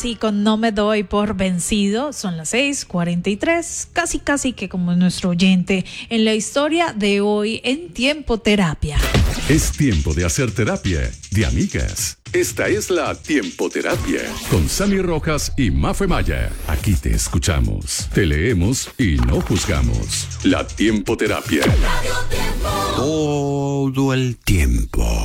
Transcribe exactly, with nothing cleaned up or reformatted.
así con No Me Doy por Vencido. Son las seis cuarenta y tres, casi casi que como nuestro oyente en la historia de hoy en Tiempo Terapia. Es tiempo de hacer terapia de amigas. Esta es la Tiempo Terapia con Sammy Rojas y Mafe Maya. Aquí te escuchamos, te leemos y no juzgamos. La Tiempo Terapia. Todo el tiempo.